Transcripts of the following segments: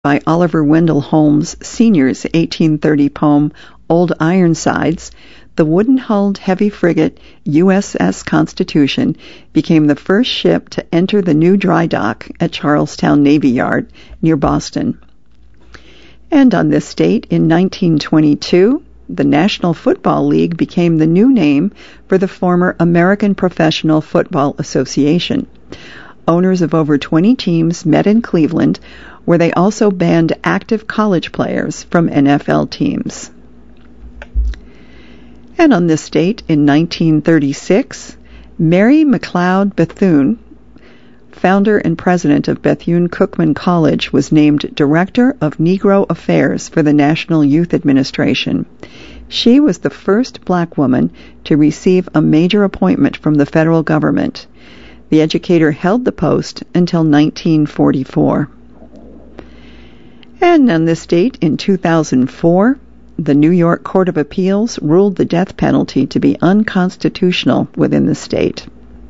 by Oliver Wendell Holmes Sr.'s 1830 poem Old Ironsides, the wooden-hulled heavy frigate USS Constitution became the first ship to enter the new dry dock at Charlestown Navy Yard near Boston. And on this date, in 1922, the National Football League became the new name for the former American Professional Football Association. Owners of over 20 teams met in Cleveland, where they also banned active college players from NFL teams. And on this date, in 1936, Mary McLeod Bethune, founder and president of Bethune-Cookman College, was named Director of Negro Affairs for the National Youth Administration. She was the first black woman to receive a major appointment from the federal government. The educator held the post until 1944. And on this date, in 2004, the New York Court of Appeals ruled the death penalty to be unconstitutional within the state.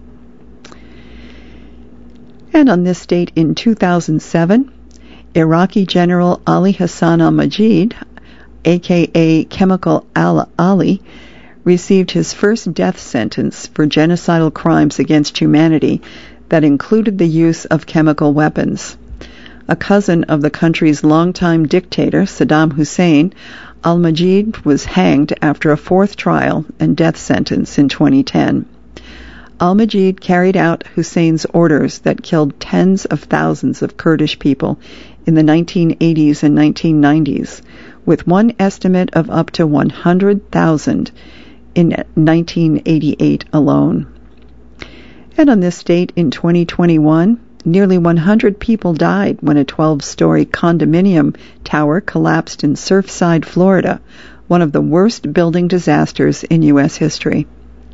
And on this date, in 2007, Iraqi General Ali Hassan al-Majid, a.k.a. Chemical Ali, received his first death sentence for genocidal crimes against humanity that included the use of chemical weapons. A cousin of the country's longtime dictator, Saddam Hussein, al-Majid was hanged after a fourth trial and death sentence in 2010. Al-Majid carried out Hussein's orders that killed tens of thousands of Kurdish people in the 1980s and 1990s, with one estimate of up to 100,000 in 1988 alone. And on this date in 2021, nearly 100 people died when a 12-story condominium tower collapsed in Surfside, Florida, one of the worst building disasters in U.S. history.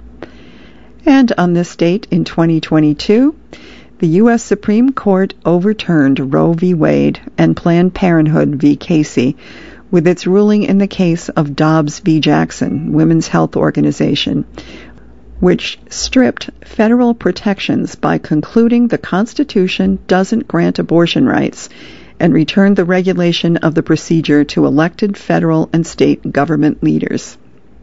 And on this date in 2022, the U.S. Supreme Court overturned Roe v. Wade and Planned Parenthood v. Casey with its ruling in the case of Dobbs v. Jackson, Women's Health Organization, which stripped federal protections by concluding the Constitution doesn't grant abortion rights and returned the regulation of the procedure to elected federal and state government leaders.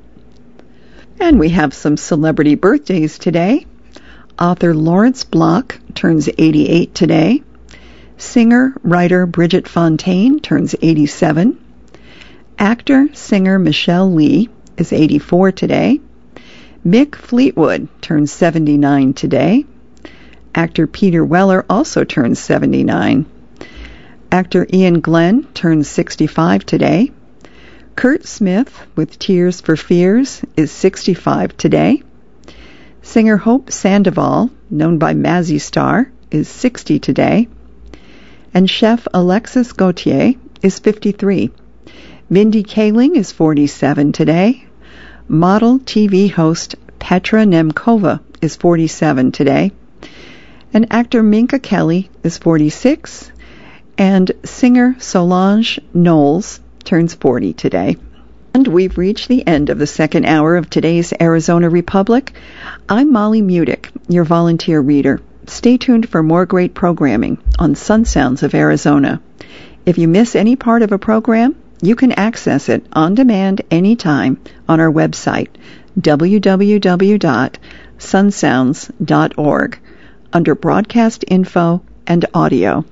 And we have some celebrity birthdays today. Author Lawrence Block turns 88 today. Singer-writer Bridget Fontaine turns 87. Actor-singer Michelle Lee is 84 today. Mick Fleetwood turns 79 today. Actor Peter Weller also turns 79. Actor Ian Glenn turns 65 today. Kurt Smith, with Tears for Fears, is 65 today. Singer Hope Sandoval, known by Mazzy Star, is 60 today. And chef Alexis Gauthier is 53. Mindy Kaling is 47 today. Model TV host Petra Nemkova is 47 today. And actor Minka Kelly is 46. And singer Solange Knowles turns 40 today. And we've reached the end of the second hour of today's Arizona Republic. I'm Molly Mudick, your volunteer reader. Stay tuned for more great programming on Sun Sounds of Arizona. If you miss any part of a program, you can access it on demand anytime on our website, www.sunsounds.org, under Broadcast Info and Audio.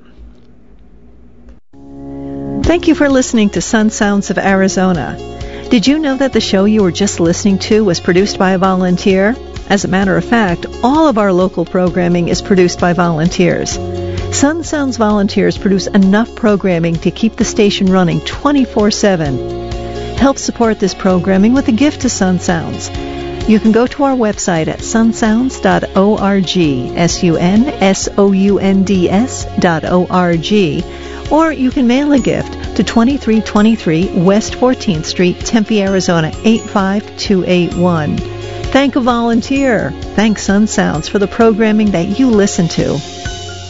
Thank you for listening to Sun Sounds of Arizona. Did you know that the show you were just listening to was produced by a volunteer? As a matter of fact, all of our local programming is produced by volunteers. Sun Sounds volunteers produce enough programming to keep the station running 24/7. Help support this programming with a gift to Sun Sounds. You can go to our website at sunsounds.org, sunsounds.org, or you can mail a gift to 2323 West 14th Street, Tempe, Arizona 85281. Thank a volunteer. Thank Sun Sounds for the programming that you listen to.